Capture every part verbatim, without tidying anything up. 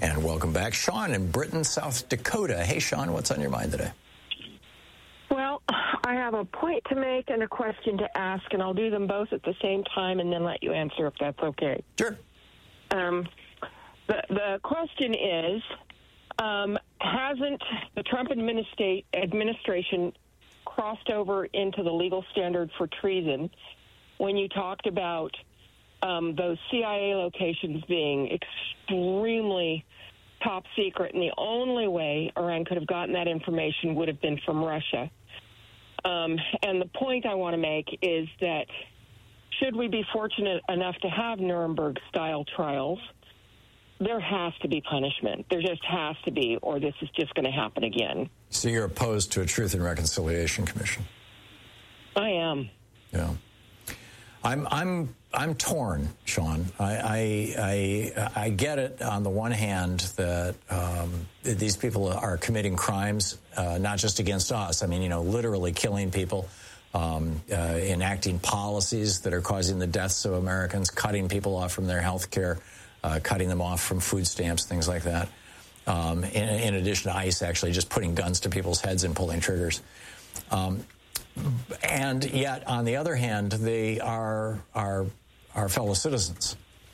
And welcome back. Sean in Britain, South Dakota. Hey, Sean, what's on your mind today? Well, I have a point to make and a question to ask, and I'll do them both at the same time and then let you answer if that's okay. Sure. Um, the, the question is, um, hasn't the Trump administra- administration crossed over into the legal standard for treason when you talked about um, those C I A locations being extremely top secret, and the only way Iran could have gotten that information would have been from Russia? Um, and the point I want to make is that should we be fortunate enough to have Nuremberg-style trials, there has to be punishment. There just has to be, or this is just going to happen again. So you're opposed to a Truth and Reconciliation Commission? I am. Yeah. I'm I'm I'm torn, Sean. I I I, I get it on the one hand that um, these people are committing crimes, uh, not just against us. I mean, you know, literally killing people, um, uh, enacting policies that are causing the deaths of Americans, cutting people off from their health care, uh, cutting them off from food stamps, things like that. Um, in, in addition to ICE actually just putting guns to people's heads and pulling triggers. Um, And yet, on the other hand, they are our, our fellow citizens.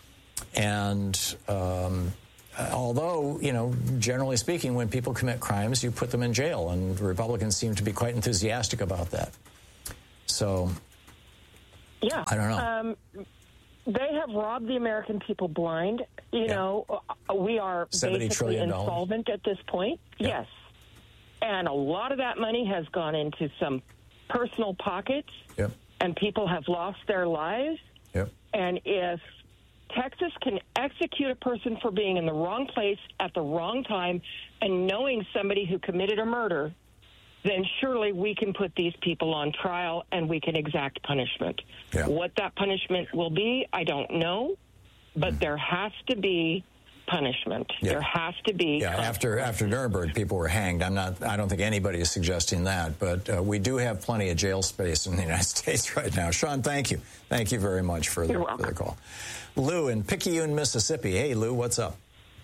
And um, although, you know, generally speaking, when people commit crimes, you put them in jail. And Republicans seem to be quite enthusiastic about that. So, yeah, I don't know. Um, they have robbed the American people blind. You yeah. know, we are basically insolvent at this point. Yeah. Yes. And a lot of that money has gone into some personal pockets, yep. and people have lost their lives. Yep. And if Texas can execute a person for being in the wrong place at the wrong time and knowing somebody who committed a murder, then surely we can put these people on trial and we can exact punishment. Yeah. What that punishment will be, I don't know, but mm. there has to be punishment. Yeah. There has to be. Yeah, after after Nuremberg, people were hanged. I'm not. I don't think anybody is suggesting that, but uh, we do have plenty of jail space in the United States right now. Sean, thank you. Thank you very much for the, for the call. Lou in Picayune, Mississippi. Hey, Lou, what's up?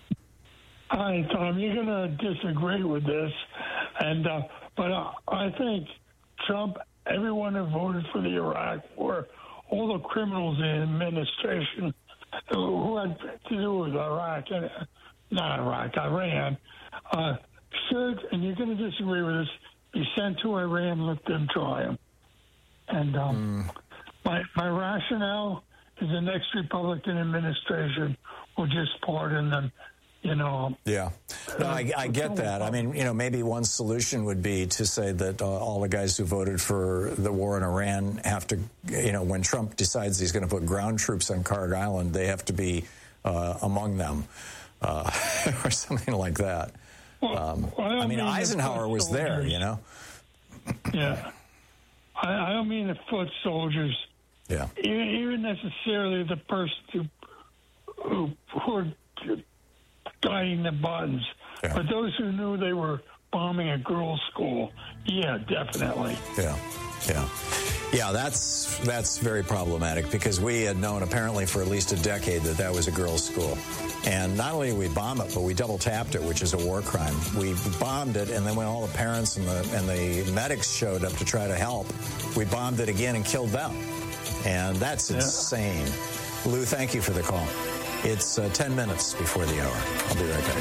Hi, Tom. You're going to disagree with this, and uh, but uh, I think Trump, everyone who voted for the Iraq War, all the criminals in the administration who had to do with Iraq, and not Iraq, Iran, uh, should, and you're going to disagree with this, be sent to Iran, let them try them. And um, mm. my, my rationale is the next Republican administration will just pardon them, you know. Yeah. No, I, I get that. I mean, you know, maybe one solution would be to say that uh, all the guys who voted for the war in Iran have to, you know, when Trump decides he's going to put ground troops on Kharg Island, they have to be uh, among them uh, or something like that. Well, um, I, I mean, Eisenhower was soldiers. there, you know. Yeah. I, I don't mean the foot soldiers. Yeah. Even, even necessarily the person who, who, who are guiding the buttons. Yeah. But those who knew they were bombing a girls' school, yeah, definitely. Yeah, yeah. Yeah, that's that's very problematic because we had known apparently for at least a decade that that was a girls' school. And not only did we bomb it, but we double-tapped it, which is a war crime. We bombed it, and then when all the parents and the, and the medics showed up to try to help, we bombed it again and killed them. And that's yeah. insane. Lou, thank you for the call. It's uh, ten minutes before the hour. I'll be right back.